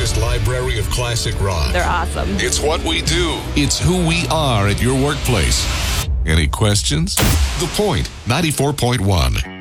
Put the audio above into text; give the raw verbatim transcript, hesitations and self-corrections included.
largest library of classic rock. They're awesome. It's what we do. It's who we are at your workplace. Any questions? The Point ninety-four point one.